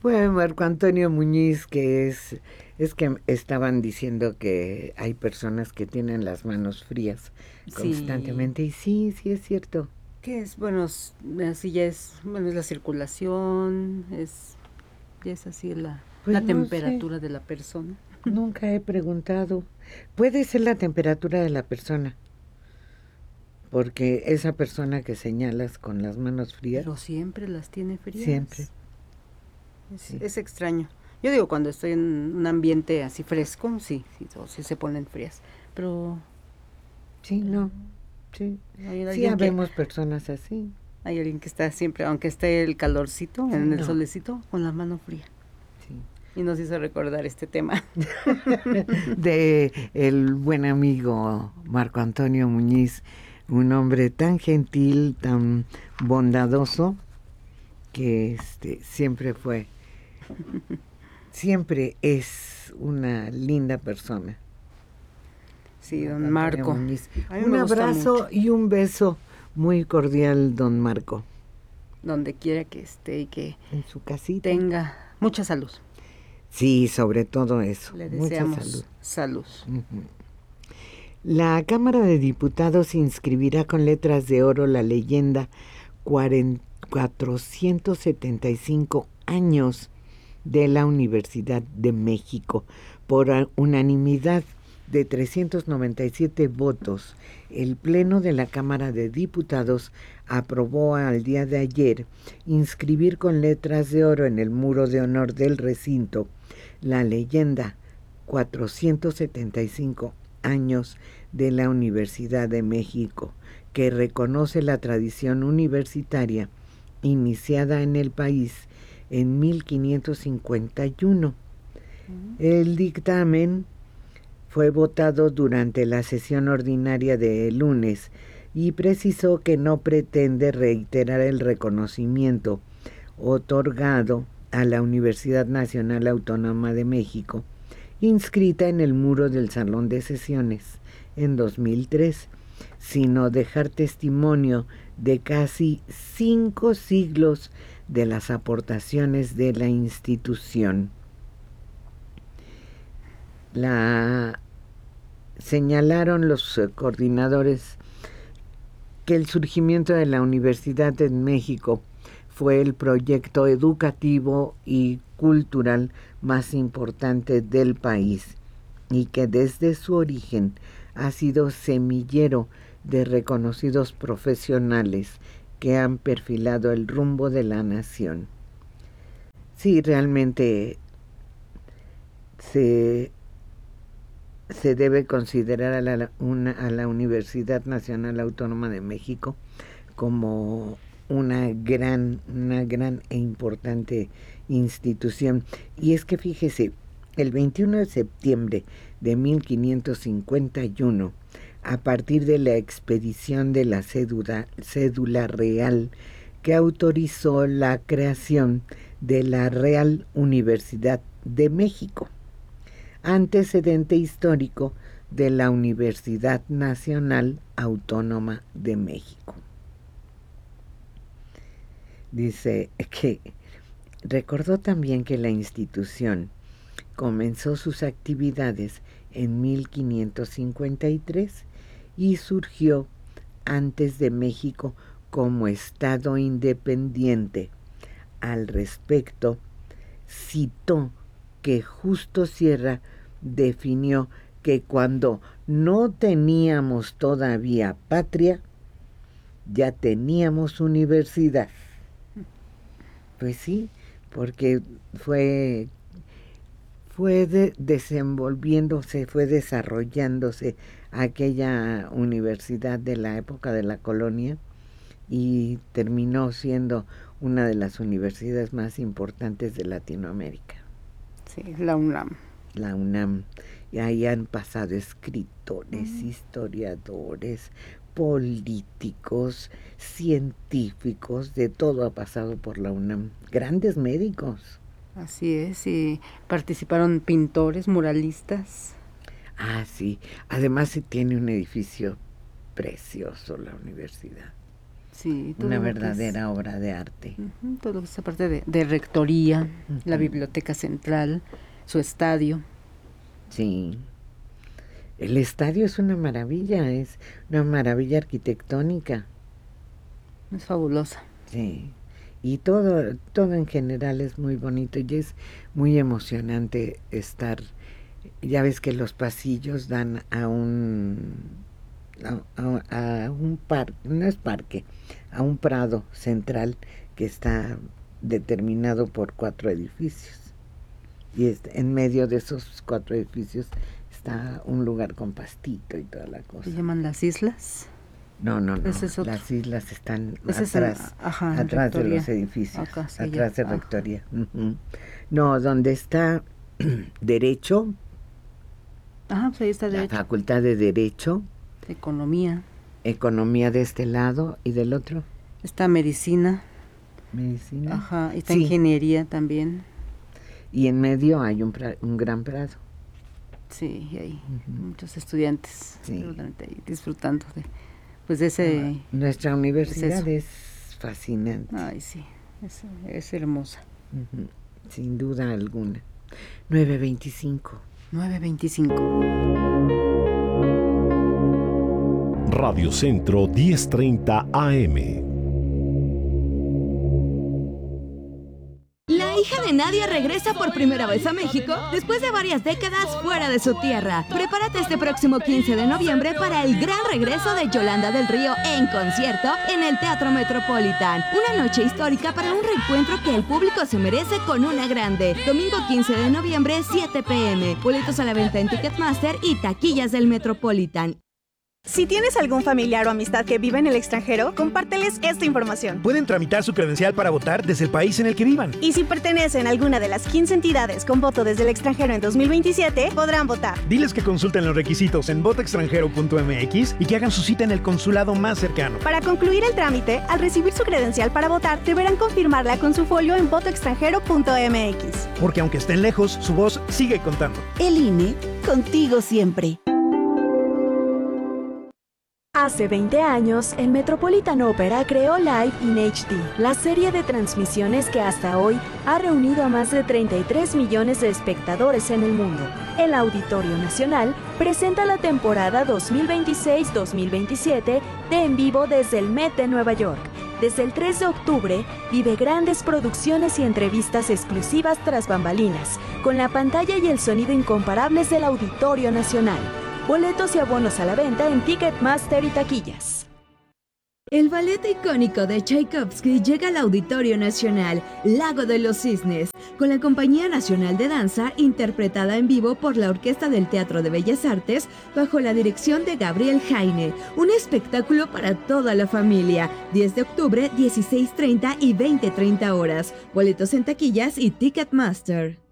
Fue Marco Antonio Muñiz, que es que estaban diciendo que hay personas que tienen las manos frías constantemente, y sí, sí es cierto. ¿Qué es? Bueno, así ya es, bueno, es la circulación, ya es así la Pues no sé, temperatura de la persona. nunca he preguntado. Puede ser la temperatura de la persona, porque esa persona que señalas con las manos frías, Pero siempre las tiene siempre, frías. sí. Es extraño. Yo digo, cuando estoy en un ambiente así fresco, sí se ponen frías. Pero Sí, no, sí. hay Sí, alguien que habemos personas así. hay alguien que está siempre, aunque esté el calorcito, Sí, en el no, solecito, con la mano fría. sí. Y nos hizo recordar este tema. De el buen amigo Marco Antonio Muñiz, un hombre tan gentil, tan bondadoso, que siempre es una linda persona. Sí, Marco don Antonio Marco. Muñiz. A mí Un me gusta mucho. abrazo y un beso muy cordial, don Marco, Donde quiera que esté y que en su casita. tenga mucha salud. Sí, sobre todo eso, Le mucha salud. deseamos salud. Uh-huh. La Cámara de Diputados inscribirá con letras de oro la leyenda 475 años de la Universidad de México por unanimidad de 397 votos. El Pleno de la Cámara de Diputados aprobó al día de ayer inscribir con letras de oro en el muro de honor del recinto la leyenda 475 años de la Universidad de México, que reconoce la tradición universitaria iniciada en el país en 1551. El dictamen fue votado durante la sesión ordinaria de lunes y precisó que no pretende reiterar el reconocimiento otorgado a la Universidad Nacional Autónoma de México, inscrita en el muro del Salón de Sesiones en 2003, sino dejar testimonio de casi 5 siglos de las aportaciones de la institución. Señalaron los coordinadores que el surgimiento de la Universidad en México fue el proyecto educativo y cultural más importante del país y que desde su origen ha sido semillero de reconocidos profesionales que han perfilado el rumbo de la nación. Sí, realmente se debe considerar a la Universidad Nacional Autónoma de México como una gran e importante institución. Y es que fíjese, el 21 de septiembre de 1551, a partir de la expedición de la cédula real que autorizó la creación de la Real Universidad de México, antecedente histórico de la Universidad Nacional Autónoma de México. Dice que recordó también que la institución comenzó sus actividades en 1553 y surgió antes de México como Estado independiente. Al respecto, citó que Justo Sierra definió que cuando no teníamos todavía patria, ya teníamos universidad. Pues sí, porque fue desenvolviéndose, fue desarrollándose aquella universidad de la época de la colonia y terminó siendo una de las universidades más importantes de Latinoamérica. Sí, la UNAM. La UNAM. Y ahí han pasado escritores, historiadores, políticos, científicos, de todo ha pasado por la UNAM. Grandes médicos. Así es, y participaron pintores, muralistas. Ah, sí. Además tiene un edificio precioso la universidad. Sí, todo una lo que verdadera obra de arte. todo lo que es aparte de rectoría, la Ujú. biblioteca central, su estadio. Sí. El estadio es una maravilla arquitectónica. Es fabulosa. Sí. Y todo en general es muy bonito y es muy emocionante estar. Ya ves que los pasillos dan a un parque, no es parque, a un prado central que está determinado por 4 edificios. Y en medio de esos 4 edificios está un lugar con pastito y toda la cosa. Se llaman las islas. No, Ese es otro. las islas están Ese es en atrás de rectoría. los edificios, Acá, sí, atrás ya. de rectoría. Ujú. No, donde está Derecho, Pues ahí está la derecho. Facultad de Derecho, Economía. Economía de este lado y del otro, Está medicina. Medicina. Y está Sí. ingeniería también. Y en medio hay un gran prado. Sí, y hay muchos estudiantes Sí. seguramente ahí disfrutando de ese... Nuestra universidad es es fascinante. Ay, sí, es hermosa. Ujú, sin duda alguna. 9:25. 9:25. Radio Centro 1030 AM. La hija de Nadia regresa por primera vez a México después de varias décadas fuera de su tierra. Prepárate este próximo 15 de noviembre para el gran regreso de Yolanda del Río en concierto en el Teatro Metropolitan. Una noche histórica para un reencuentro que el público se merece con una grande. Domingo 15 de noviembre, 7 p.m. Boletos a la venta en Ticketmaster y taquillas del Metropolitan. Si tienes algún familiar o amistad que vive en el extranjero, compárteles esta información. Pueden tramitar su credencial para votar desde el país en el que vivan. Y si pertenecen a alguna de las 15 entidades con voto desde el extranjero en 2027, podrán votar. Diles que consulten los requisitos en votoextranjero.mx y que hagan su cita en el consulado más cercano. Para concluir el trámite, al recibir su credencial para votar, deberán confirmarla con su folio en votoextranjero.mx. Porque aunque estén lejos, su voz sigue contando. El INE, contigo siempre. Hace 20 años, el Metropolitan Opera creó Live in HD, la serie de transmisiones que hasta hoy ha reunido a más de 33 millones de espectadores en el mundo. El Auditorio Nacional presenta la temporada 2026-2027 de En Vivo desde el Met de Nueva York. Desde el 3 de octubre, vive grandes producciones y entrevistas exclusivas tras bambalinas, con la pantalla y el sonido incomparables del Auditorio Nacional. Boletos y abonos a la venta en Ticketmaster y taquillas. El ballet icónico de Tchaikovsky llega al Auditorio Nacional, Lago de los Cisnes, con la Compañía Nacional de Danza, interpretada en vivo por la Orquesta del Teatro de Bellas Artes, bajo la dirección de Gabriel Jaine. Un espectáculo para toda la familia. 10 de octubre, 16:30 y 20:30 horas. Boletos en taquillas y Ticketmaster.